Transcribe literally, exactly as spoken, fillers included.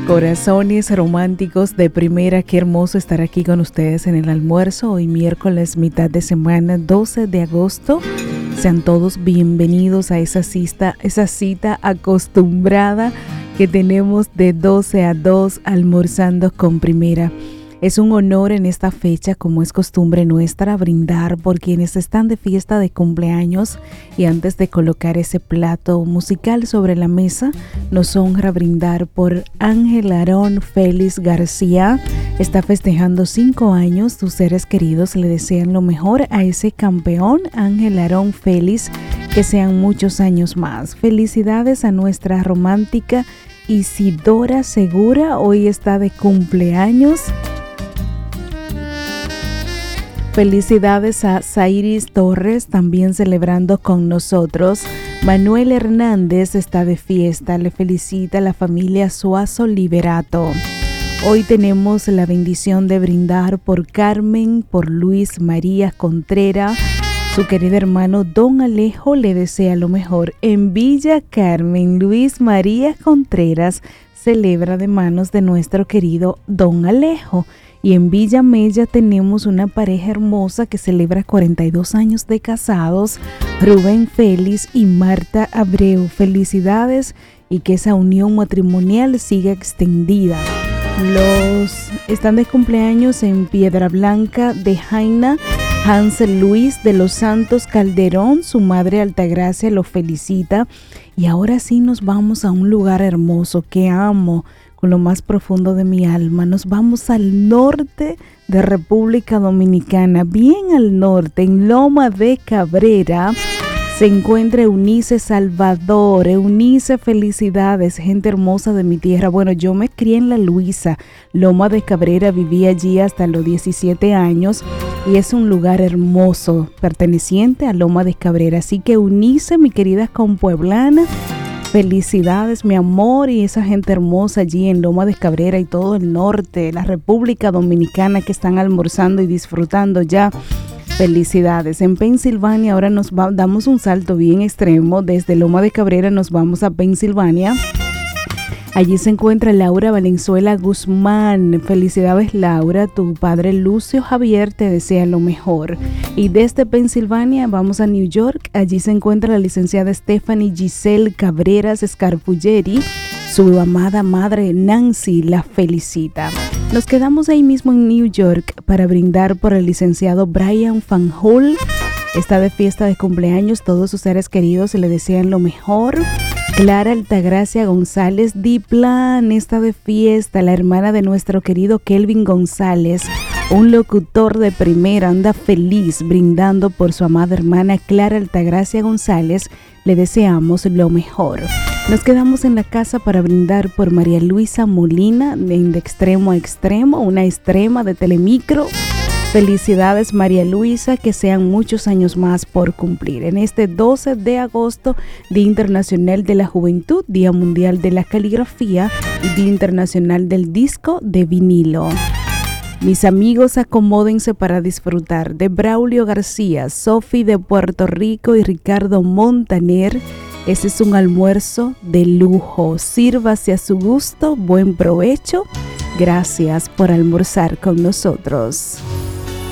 Corazones románticos de primera, qué hermoso estar aquí con ustedes en el almuerzo. Hoy miércoles, mitad de semana, doce de agosto. Sean todos bienvenidos a esa cita, esa cita acostumbrada que tenemos de doce a dos almorzando con primera. Es un honor en esta fecha, como es costumbre nuestra, brindar por quienes están de fiesta de cumpleaños. Y antes de colocar ese plato musical sobre la mesa, nos honra brindar por Ángel Aarón Félix García. Está festejando cinco años. Tus seres queridos le desean lo mejor a ese campeón, Ángel Aarón Félix, que sean muchos años más. Felicidades a nuestra romántica Isidora Segura, hoy está de cumpleaños. Felicidades a Zairis Torres, también celebrando con nosotros. Manuel Hernández está de fiesta, le felicita a la familia Suazo Liberato. Hoy tenemos la bendición de brindar por Carmen, por Luis María Contreras. Su querido hermano Don Alejo le desea lo mejor. En Villa Carmen, Luis María Contreras celebra de manos de nuestro querido Don Alejo. Y en Villa Mella tenemos una pareja hermosa que celebra cuarenta y dos años de casados, Rubén Félix y Marta Abreu. Felicidades y que esa unión matrimonial siga extendida. Los están de cumpleaños en Piedra Blanca de Jaina, Hansel Luis de los Santos Calderón, su madre Altagracia lo felicita. Y ahora sí nos vamos a un lugar hermoso que amo con lo más profundo de mi alma. Nos vamos al norte de República Dominicana, bien al norte, en Loma de Cabrera. Se encuentra Eunice Salvador. Eunice, felicidades, gente hermosa de mi tierra. Bueno, yo me crié en La Luisa, Loma de Cabrera, viví allí hasta los diecisiete años y es un lugar hermoso, perteneciente a Loma de Cabrera. Así que Eunice, mi querida compueblana, felicidades, mi amor, y esa gente hermosa allí en Loma de Cabrera y todo el norte, la República Dominicana que están almorzando y disfrutando ya. Felicidades. En Pensilvania ahora nos va, damos un salto bien extremo. Desde Loma de Cabrera nos vamos a Pensilvania. Allí se encuentra Laura Valenzuela Guzmán. Felicidades, Laura. Tu padre Lucio Javier te desea lo mejor. Y desde Pensilvania vamos a New York. Allí se encuentra la licenciada Stephanie Giselle Cabreras Scarpulleri. Su amada madre Nancy la felicita. Nos quedamos ahí mismo en New York para brindar por el licenciado Brian Fanjul. Está de fiesta de cumpleaños. Todos sus seres queridos le desean lo mejor. Clara Altagracia González Diplan está de fiesta, la hermana de nuestro querido Kelvin González, un locutor de primera, anda feliz brindando por su amada hermana Clara Altagracia González. Le deseamos lo mejor. Nos quedamos en la casa para brindar por María Luisa Molina, de extremo a extremo, una extrema de Telemicro. Felicidades, María Luisa, que sean muchos años más por cumplir. En este doce de agosto, Día Internacional de la Juventud, Día Mundial de la Caligrafía y Día Internacional del Disco de Vinilo. Mis amigos, acomódense para disfrutar de Braulio García, Sofi de Puerto Rico y Ricardo Montaner. Ese es un almuerzo de lujo. Sírvase a su gusto, buen provecho. Gracias por almorzar con nosotros.